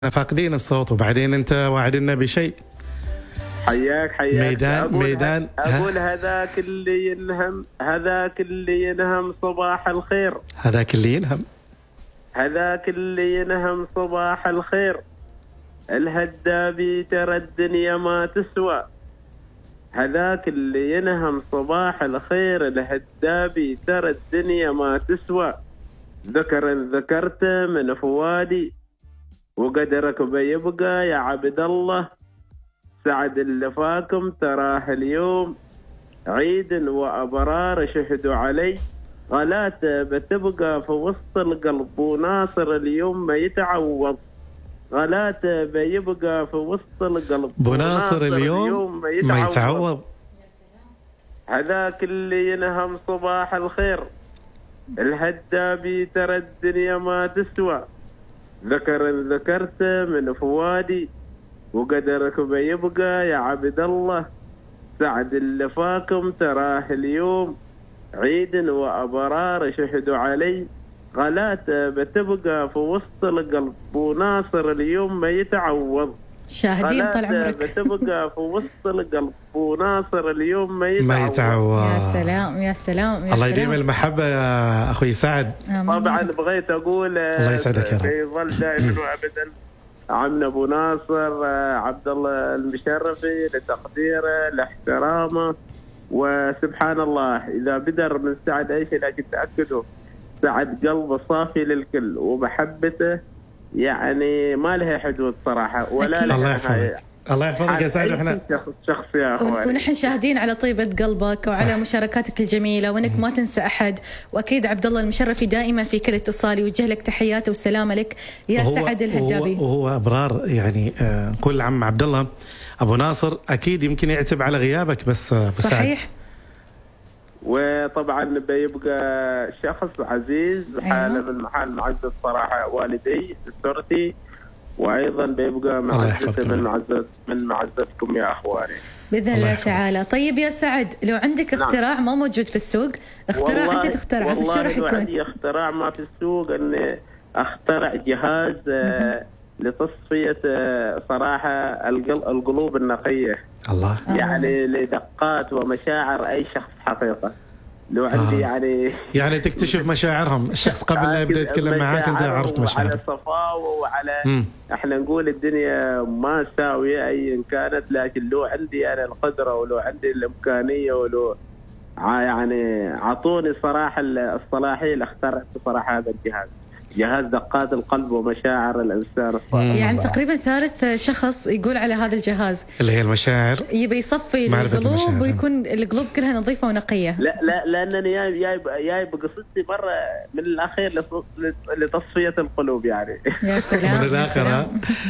فاقدين الصوت وبعدين انت واعدنا بشيء. حياك ميدان أقول هذاك اللي ينهم صباح الخير. هذاك اللي ينهم صباح الخير. الهدابي ترى الدنيا ما تسوى. هذاك اللي ينهم صباح الخير. الهدابي ترى الدنيا ما تسوى. ذكرته من فوادي وقدرك بيبقى يا عبد الله. سعد اللي فاكم تراه اليوم عيد وأبرار شهدوا علي. غلاته بتبقى في وسط القلب وناصر اليوم ما يتعوض. غلاته بيبقى في وسط القلب وناصر اليوم ما يتعوض. هذاك اللي ينهم صباح الخير. الهدابي ترى الدنيا ما تسوى. ذكرته من فوادي وقدرك بيبقى يا عبد الله. سعد اللي فاكم تراه اليوم عيد وأبرار شهدوا علي. غلاته بتبقى في وسط القلب وناصر اليوم ما يتعوض. شاهدين طال عمرك. بتبقى في وسط القلب وناصر اليوم ما يتعوض. يا سلام يا سلام يا الله سلام. يديم المحبة يا أخوي سعد. طبعا بغيت أقول الله يسعدك يا رب. يظل دائما وأبدا عمنا أبو ناصر عبد الله المشرفي لتقديره لاحترامه. وسبحان الله إذا بدر من سعد أي شيء لكن تأكدوا سعد قلبه صافي للكل ومحبته يعني ما لها حدود صراحة ولا لها. الله يحفظك يا سعد. وإحنا شخص يا أخواني ونحن شاهدين على طيبة قلبك وعلى مشاركاتك الجميلة وإنك ما تنسى أحد. وأكيد عبد الله المشرفي دائما في كل اتصال يوجه لك تحيات والسلامة لك يا سعد الهدابي. وهو أبرار يعني كل عم عبد الله أبو ناصر أكيد يمكن يعتب على غيابك بس صحيح. وطبعا بيبقى شخص عزيز حاله من محل معزز صراحة والدي أسرتي وأيضا بيبقى معزز من معززكم يا أخواني بإذن الله تعالى. طيب يا سعد لو عندك اختراع ما موجود في السوق اختراع أنت تخترعه في شو راح يكون؟ عندي اختراع ما في السوق أن أخترع جهاز لتصفية صراحة القلوب النقية. الله. يعني لدقات ومشاعر أي شخص حقيقة. لو عندي يعني تكتشف مشاعرهم الشخص قبل لا يبدأ يتكلم معاك أنت عرفت مشاعره. وعلى صفاوه وعلى احنا نقول الدنيا ما ساوية أي كانت لكن لو عندي أنا القدرة ولو عندي الإمكانية ولو يعني عطوني صراحة الصلاحية لاخترعت صراحة هذا الجهاز. جهاز دقات القلب ومشاعر الإنسان الصالح. يعني تقريبا ثالث شخص يقول على هذا الجهاز اللي هي المشاعر يبي يصفي القلوب ويكون القلوب كلها نظيفة ونقية. لا لأنني جاي بقصتي مرة من الأخير لتصفية القلوب يعني. يا سلام من الآخر.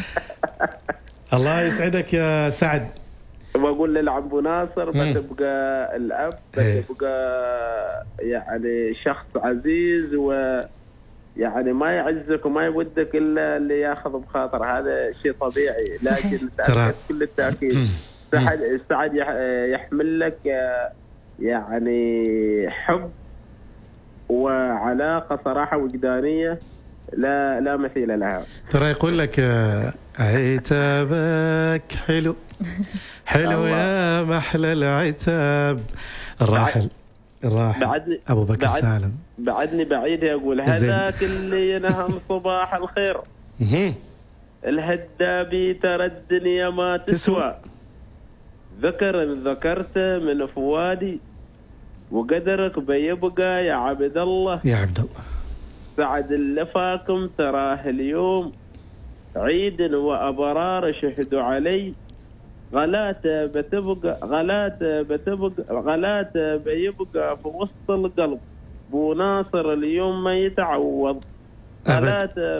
الله يسعدك يا سعد. وأقول للعم ناصر بتبقى الأب بتبقى يعني شخص عزيز يعني ما يعزك وما يودك إلا اللي ياخذ بخاطر. هذا شيء طبيعي لكن كل التأكيد سعد يحمل لك يعني حب وعلاقة صراحة وجدانية لا مثيل لها. ترى يقول لك عتابك حلو يا محلى العتاب. الراحل أبو بكر سالم بعدني بعيد يقول هذاك اللي ينهم صباح الخير. الهدابي ترى الدنيا ما تسوى. ذكرته من فوادي وقدرك بيبقى يا عبد الله. سعد اللي فاكم تراه اليوم عيد وأبرار شهدوا علي. غلاته بيبقى في وسط القلب وناصر اليوم ما يتعوض. غلاته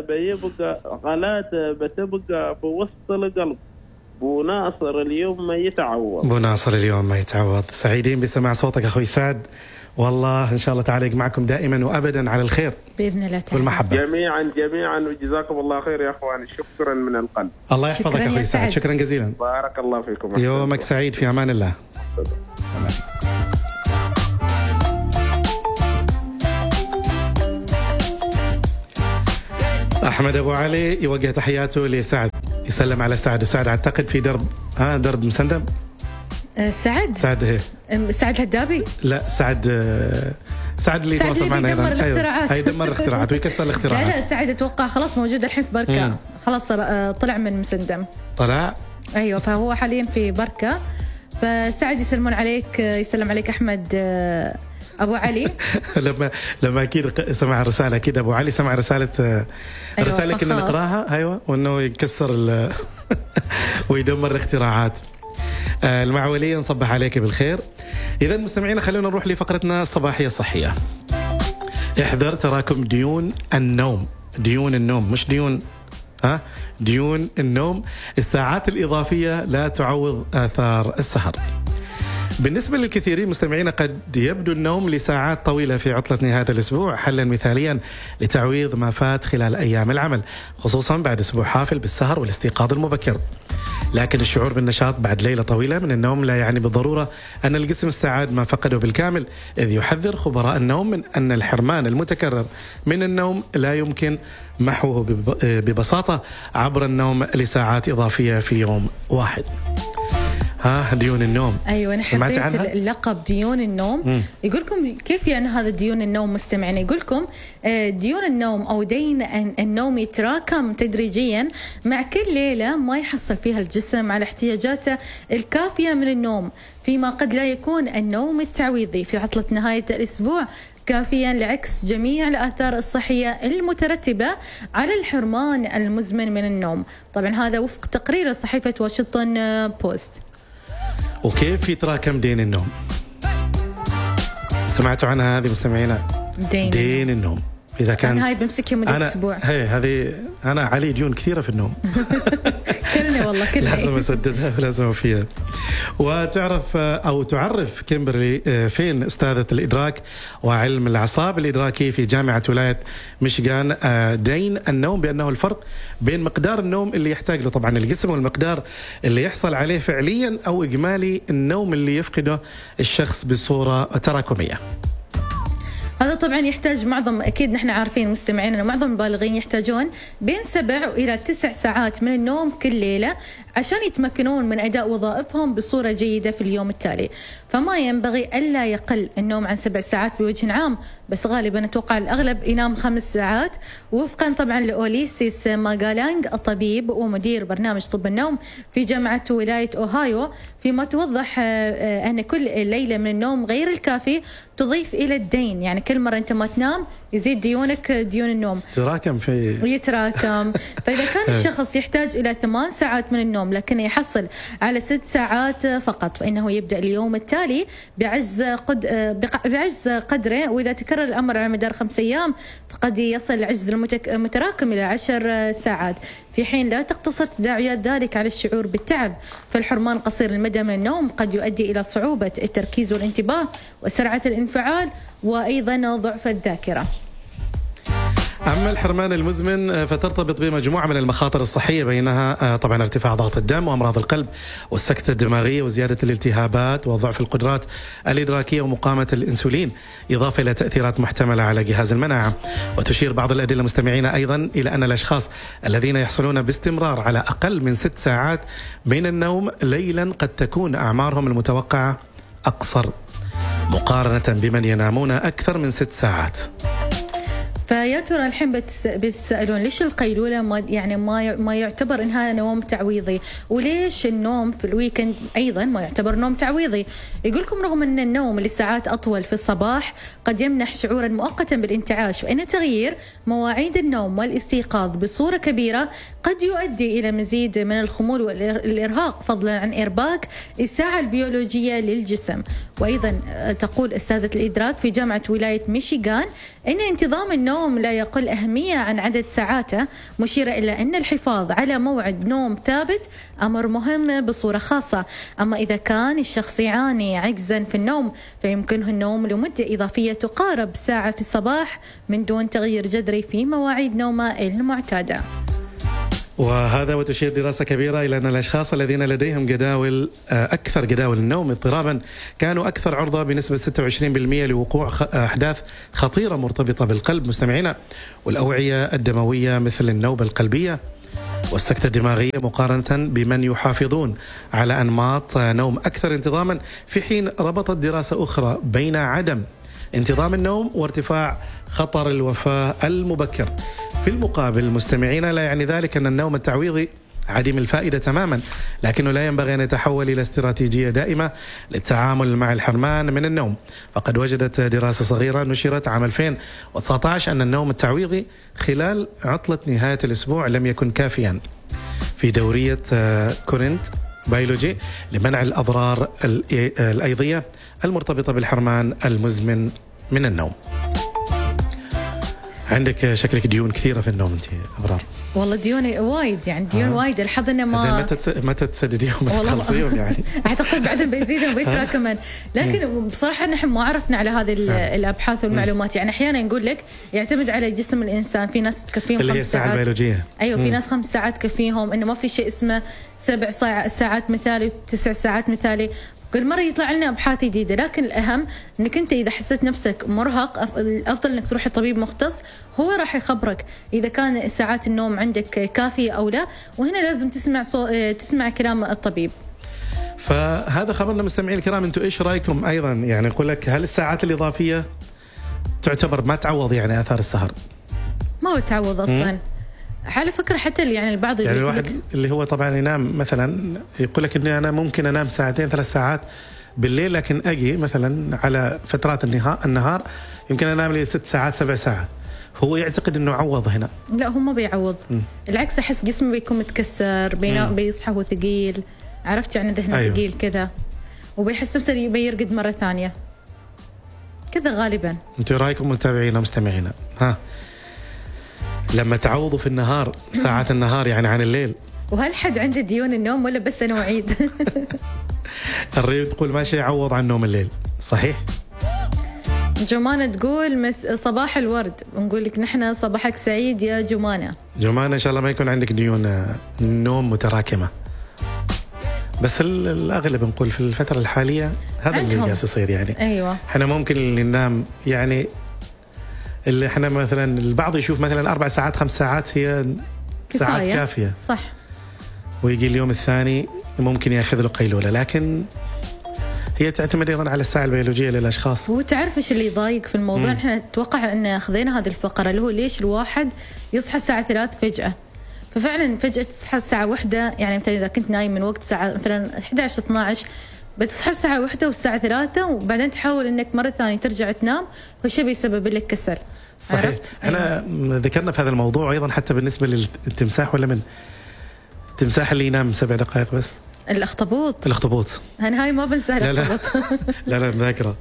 بتبقى في وسط القلب وناصر اليوم ما يتعوض. سعيدين بسماع صوتك أخوي سعد والله إن شاء الله تعالى معكم دائما وأبدا على الخير بإذن الله تعالى والمحبة جميعا وجزاكم الله خير يا أخواني. شكرا من القلب. الله يحفظك أخوي سعد. شكرا جزيلا. بارك الله فيكم. يومك سعيد في أمان الله. أحب أحمد أبو علي يوجه تحياته لسعد، يسلم على سعد، وسعد أعتقد في درب مسندم. سعد سعد الهدابي؟ لا، سعد اللي يتواصل معنا يدمر الاختراعات. يدمر الاختراعات ويكسر الاختراعات. لا سعد اتوقع خلاص موجود الحين في بركة. خلاص طلع من مسندم. طلع؟ ايوه، فهو حاليا في بركة. فسعد يسلمون عليك، يسلم عليك أحمد أبو علي. لما أكيد سمع الرسالة، أكيد أبو علي سمع رسالة الرسالة كنا نقراها. أيوة، وإنه يكسر ويدمر الاختراعات. المعولية نصبح عليك بالخير. إذا مستمعينا خلونا نروح لفقرتنا الصباحية الصحية. احذر تراكم ديون النوم. ديون النوم، مش ديون النوم. الساعات الإضافية لا تعوض آثار السهر. بالنسبة للكثيرين مستمعينا قد يبدو النوم لساعات طويلة في عطلة نهاية الأسبوع حلا مثاليا لتعويض ما فات خلال أيام العمل، خصوصا بعد أسبوع حافل بالسهر والاستيقاظ المبكر. لكن الشعور بالنشاط بعد ليلة طويلة من النوم لا يعني بالضرورة أن الجسم استعاد ما فقده بالكامل، إذ يحذر خبراء النوم من أن الحرمان المتكرر من النوم لا يمكن محوه ببساطة عبر النوم لساعات إضافية في يوم واحد. ديون النوم. أيوة، أنا حبيت اللقب ديون النوم. يقولكم كيف يعني هذا ديون النوم مستمعين؟ يقولكم ديون النوم أو دين النوم يتراكم تدريجيا مع كل ليلة ما يحصل فيها الجسم على احتياجاته الكافية من النوم، فيما قد لا يكون النوم التعويضي في عطلة نهاية الأسبوع كافيا لعكس جميع الآثار الصحية المترتبة على الحرمان المزمن من النوم. طبعا هذا وفق تقرير صحيفة واشنطن بوست. وكيف يتراكم دين النوم؟ سمعتوا عنها هذه مستمعينا؟ دين النوم. إذا كان هاي بمسكها مدة أسبوع. هذه أنا علي ديون كثيرة في النوم. كلنا والله كلنا. لازم أسددها ولازم أوفيها. وتعرف أو تعرف كيمبرلي فين أستاذة الإدراك وعلم الأعصاب الإدراكي في جامعة ولاية ميشيغان دين النوم بأنه الفرق بين مقدار النوم اللي يحتاج له طبعا الجسم والمقدار اللي يحصل عليه فعليا أو إجمالي النوم اللي يفقده الشخص بصورة تراكمية. هذا طبعا يحتاج أكيد نحن عارفين مستمعين أن معظم البالغين يحتاجون بين 7 إلى 9 ساعات من النوم كل ليلة عشان يتمكنون من أداء وظائفهم بصورة جيدة في اليوم التالي. فما ينبغي ألا يقل النوم عن 7 ساعات بوجه عام، بس غالبا أتوقع الأغلب ينام 5 ساعات، وفقا طبعا لأوليسيس ماغالانغ الطبيب ومدير برنامج طب النوم في جامعة ولاية أوهايو، فيما توضح أن كل ليلة من النوم غير الكافي تضيف إلى الدين. يعني كل مرة أنت ما تنام يزيد ديونك، ديون النوم يتراكم. فإذا كان الشخص يحتاج إلى 8 ساعات من النوم لكنه يحصل على 6 ساعات فقط، فإنه يبدأ اليوم التالي بعجز قدره، وإذا تكرر الأمر على مدار 5 أيام فقد يصل العجز المتراكم إلى 10 ساعات، في حين لا تقتصر تداعيات ذلك على الشعور بالتعب. فالحرمان قصير المدى من النوم قد يؤدي إلى صعوبة التركيز والانتباه وسرعة الانفعال وأيضا ضعف الذاكرة. أما الحرمان المزمن فترتبط بمجموعة من المخاطر الصحية، بينها طبعا ارتفاع ضغط الدم وأمراض القلب والسكتة الدماغية وزيادة الالتهابات وضعف القدرات الإدراكية ومقاومة الإنسولين، إضافة إلى تأثيرات محتملة على جهاز المناعة. وتشير بعض الأدلة مستمعين أيضا إلى أن الأشخاص الذين يحصلون باستمرار على أقل من 6 ساعات من النوم ليلا قد تكون أعمارهم المتوقعة أقصر مقارنة بمن ينامون أكثر من 6 ساعات. فيا ترى الحين بتسألون ليش القيلولة ما يعتبر إنها نوم تعويضي، وليش النوم في الويكند أيضا ما يعتبر نوم تعويضي؟ يقولكم رغم أن النوم لساعات أطول في الصباح قد يمنح شعورا مؤقتا بالانتعاش، فإن تغيير مواعيد النوم والاستيقاظ بصورة كبيرة قد يؤدي إلى مزيد من الخمول والإرهاق، فضلا عن إرباك الساعة البيولوجية للجسم. وأيضا تقول أستاذة الإدراك في جامعة ولاية ميشيغان أن انتظام النوم لا يقل أهمية عن عدد ساعاته، مشيرة إلى أن الحفاظ على موعد نوم ثابت أمر مهم بصورة خاصة. أما إذا كان الشخص يعاني عجزا في النوم فيمكنه النوم لمدة إضافية تقارب ساعة في الصباح من دون تغيير جذري في مواعيد نومه المعتادة. وهذا وتشير دراسة كبيرة إلى أن الأشخاص الذين لديهم أكثر جداول النوم اضطرابا كانوا أكثر عرضة بنسبة 26% لوقوع أحداث خطيرة مرتبطة بالقلب مستمعينا، والأوعية الدموية مثل النوبة القلبية والسكتة الدماغية، مقارنة بمن يحافظون على أنماط نوم أكثر انتظاما، في حين ربطت دراسة أخرى بين عدم انتظام النوم وارتفاع خطر الوفاة المبكر. في المقابل مستمعينا، لا يعني ذلك أن النوم التعويضي عديم الفائدة تماما، لكنه لا ينبغي أن يتحول إلى استراتيجية دائمة للتعامل مع الحرمان من النوم. فقد وجدت دراسة صغيرة نشرت عام 2019 أن النوم التعويضي خلال عطلة نهاية الأسبوع لم يكن كافيا في دورية كورنت بيولوجي لمنع الأضرار الأيضية المرتبطة بالحرمان المزمن من النوم. عندك شكلك ديون كثيرة في النوم أنت أبرار. والله ديوني وايد، يعني ديون وايد. الحظ انه ما متى تسدديهم تخلصيهم يعني. اعتقد بعدين بيزيدون وبيتراكمن، لكن بصراحه نحن ما عرفنا على هذه الابحاث والمعلومات. يعني احيانا نقول لك يعتمد على جسم الانسان، في ناس تكفيهم 5 ساعات بيولوجية. ايوه في ناس 5 ساعات تكفيهم، انه ما في شيء اسمه 7 ساعات مثالي 9 ساعات مثالي. كل مرة يطلع لنا أبحاث جديدة، لكن الأهم أنك أنت إذا حسيت نفسك مرهق الأفضل أنك تروح لطبيب مختص، هو راح يخبرك إذا كان ساعات النوم عندك كافية أو لا، وهنا لازم تسمع كلام الطبيب. فهذا خبرنا مستمعين الكرام، أنتم إيش رأيكم أيضا؟ يعني يقول لك هل الساعات الإضافية تعتبر ما تعوض يعني آثار السهر؟ ما هو تعوض أصلا. على فكرة حتى يعني البعض يعني الواحد اللي هو طبعا ينام مثلا، يقول لك إني أنا ممكن أنام 2-3 ساعات بالليل، لكن أجي مثلا على فترات النهار يمكن أنام لي 6 ساعات 7 ساعات. هو يعتقد إنه عوض هنا. لا، هو ما بيعوض. العكس، أحس جسمه بيكون متكسر، بيصحى هو ثقيل، عرفت يعني ذهنه أيوه. ثقيل كذا، وبيحس نفسه يرقد مرة ثانية كذا غالبا. أنتوا رأيكم متابعينا مستمعينا؟ ها، لما تعوضوا في النهار ساعات النهار يعني عن الليل، وهل حد عنده ديون النوم ولا بس أنا وعيد؟ الريو تقول ماشي يعوض عن نوم الليل، صحيح؟ جمانة تقول صباح الورد، نقول لك نحن صباحك سعيد يا جمانة. جمانة إن شاء الله ما يكون عندك ديون نوم متراكمة، بس الأغلب نقول في الفترة الحالية هذا اللي جالس يصير يعني. أيوة، احنا ممكن اللي ننام يعني اللي احنا مثلا البعض يشوف مثلا 4 ساعات 5 ساعات هي ساعات كافية، صح، ويجي اليوم الثاني ممكن ياخذ له قيلولة، لكن هي تعتمد أيضا على الساعة البيولوجية للأشخاص. وتعرف إيش اللي يضايق في الموضوع؟ احنا نتوقع أن أخذنا هذه الفقرة اللي هو ليش الواحد يصحى الساعة 3 فجأة، ففعلا فجأة تصحى الساعة 1، يعني مثلا إذا كنت نايم من وقت ساعة مثلا 11-12 بتصحى الساعة 1 والساعة 3، وبعدين تحاول إنك مرة ثانية ترجع تنام، والشيء بيسبب لك كسل. صحيح. عرفت؟ أنا ذكرنا في هذا الموضوع أيضا حتى بالنسبة للتمساح، ولا من التمساح اللي ينام 7 دقائق بس. الأخطبوط أنا هاي ما بنسى الأخطبوط. لا ذاكرة.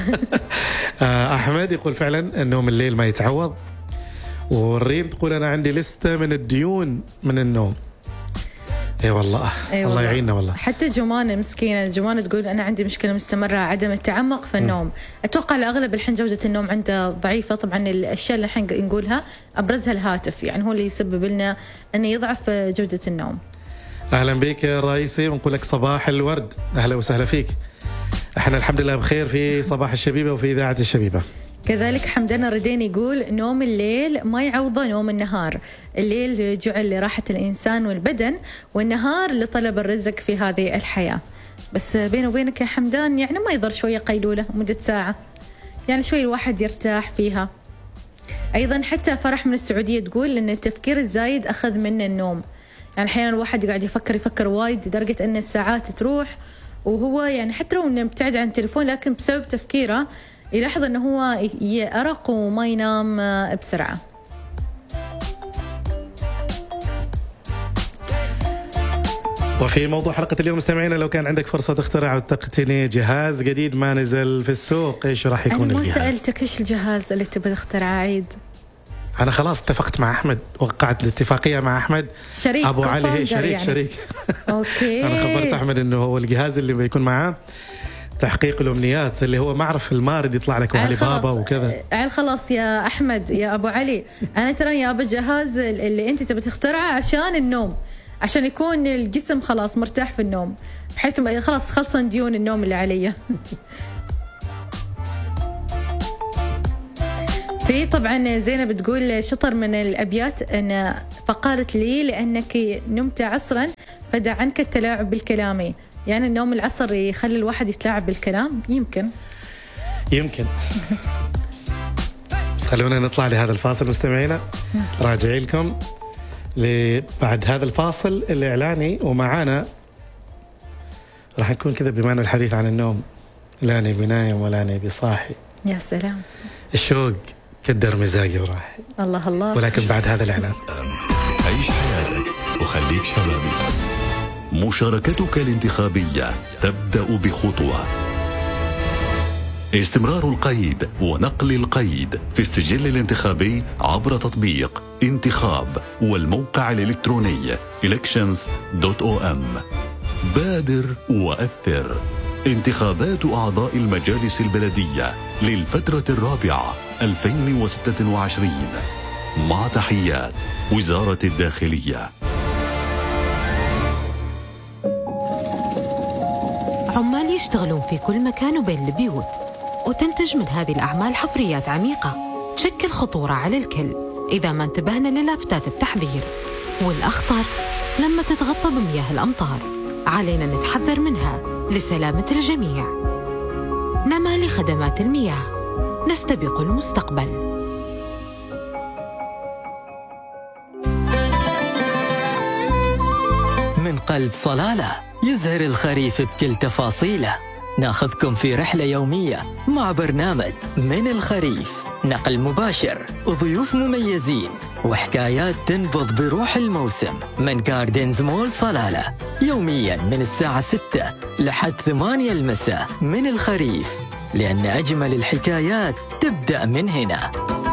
أحمد يقول فعلا النوم الليل ما يتعوض، والريم تقول أنا عندي لستة من الديون من النوم. اي والله الله يعيننا والله. حتى جمانة مسكينة، جمانة تقول أنا عندي مشكلة مستمرة عدم التعمق في النوم. أتوقع الأغلب الحين جودة النوم عنده ضعيفة. طبعا الأشياء اللي الحين نقولها أبرزها الهاتف، يعني هو اللي يسبب لنا أنه يضعف جودة النوم. أهلا بك يا رئيسي، ونقول لك صباح الورد، أهلا وسهلا فيك. احنا الحمد لله بخير في صباح الشبيبة وفي إذاعة الشبيبة. كذلك حمدان الردين يقول نوم الليل ما يعوض نوم النهار. الليل جعل لراحة الإنسان والبدن، والنهار لطلب الرزق في هذه الحياة. بس بيني وبينك يا حمدان يعني ما يضر شوية قيلولة مدة ساعة، يعني شوي الواحد يرتاح فيها. أيضا حتى فرح من السعودية تقول أن التفكير الزايد أخذ منه النوم، يعني أحيانا الواحد قاعد يفكر وايد لدرجة أن الساعات تروح، وهو يعني حتى لو أنه مبتعد عن التليفون لكن بسبب تفكيره يلاحظ أنه هو يأرق وما ينام بسرعة. وفي موضوع حلقة اليوم مستمعينا، لو كان عندك فرصة تخترع وتقتني جهاز جديد ما نزل في السوق، إيش راح يكون الجهاز؟ أنا ما سألتك إيش الجهاز اللي تبغى تخترعه عيد. أنا خلاص اتفقت مع أحمد، وقعت الاتفاقية مع أحمد شريك أبو علي، شريك. أوكي. أنا خبرت أحمد إنه هو الجهاز اللي بيكون معاه تحقيق الأمنيات، اللي هو معرف المارد يطلع لك وعلي بابا وكذا. عيل خلاص يا أحمد يا أبو علي، أنا ترى يا أبو جهاز اللي أنت تبي تخترعه عشان النوم، عشان يكون الجسم خلاص مرتاح في النوم، بحيث خلاص خلصن ديون النوم اللي علي. في طبعا زينب بتقول شطر من الأبيات أن فقالت لي لأنك نمت عصرا فدع عنك التلاعب بالكلام. يعني النوم العصر يخلي الواحد يتلاعب بالكلام، يمكن. بس خلونا نطلع لهذا الفاصل مستمعينا، راجعي لكم بعد هذا الفاصل الإعلاني، ومعانا راح نكون كذا بما أنه الحديث عن النوم، لا نبي نايم ولا نبي صاحي. يا سلام، الشوق كدر مزاجي وراحي. الله الله. ولكن بعد هذا الإعلان. عيش حياتك وخليك شبابي. مشاركتك الانتخابية تبدأ بخطوة. استمرار القيد ونقل القيد في السجل الانتخابي عبر تطبيق انتخاب والموقع الإلكتروني elections.om. بادر وأثر. انتخابات أعضاء المجالس البلدية للفترة الرابعة 2026 مع تحيات وزارة الداخلية. عمال يشتغلون في كل مكان وبين البيوت، وتنتج من هذه الأعمال حفريات عميقة تشكل خطورة على الكل إذا ما انتبهنا للافتات التحذير. والأخطر لما تتغطى بمياه الأمطار، علينا نتحذر منها لسلامة الجميع. نما لخدمات المياه، نستبق المستقبل. من قلب صلالة يزهر الخريف بكل تفاصيله. ناخذكم في رحلة يومية مع برنامج من الخريف، نقل مباشر وضيوف مميزين وحكايات تنبض بروح الموسم من جاردنز مول صلالة، يوميا من الساعة 6 لحد 8 المساء. من الخريف، لأن أجمل الحكايات تبدأ من هنا.